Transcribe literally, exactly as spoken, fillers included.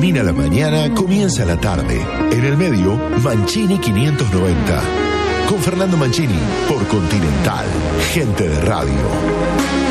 Termina la mañana, comienza la tarde. En el medio, Mancini quinientos noventa. Con Fernando Mancini, por Continental, gente de radio.